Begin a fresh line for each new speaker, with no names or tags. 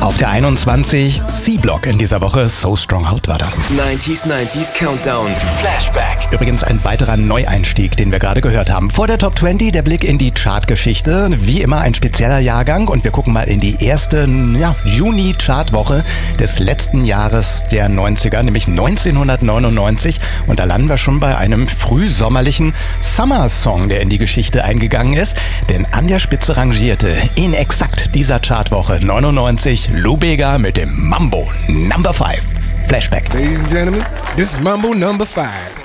Auf der 21 C-Block in dieser Woche. So Strong Out war das.
90s Countdown. Flashback.
Übrigens ein weiterer Neueinstieg, den wir gerade gehört haben. Vor der Top 20 der Blick in die Chartgeschichte. Wie immer ein spezieller Jahrgang und wir gucken mal in die erste Juni-Chartwoche des letzten Jahres der 90er, nämlich 1999. Und da landen wir schon bei einem frühsommerlichen Summer-Song, der in die Geschichte eingegangen ist. Denn an der Spitze rangierte in exakt dieser Chartwoche 99 Lou Bega mit dem Mambo Number 5. Flashback.
Ladies and gentlemen, this is Mambo Number 5.